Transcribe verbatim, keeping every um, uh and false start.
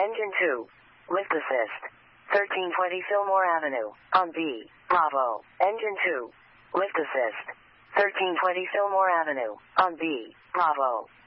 Engine two. Lift assist. thirteen twenty Fillmore Avenue. On B. Bravo. Engine two. Lift assist. thirteen twenty Fillmore Avenue. On B. Bravo.